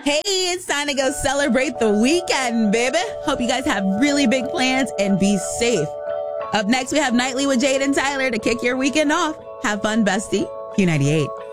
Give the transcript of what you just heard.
Hey, it's time to go celebrate the weekend, baby. Hope you guys have really big plans and be safe. Up next, we have Nightly with Jade and Tyler to kick your weekend off. Have fun, bestie. Q98.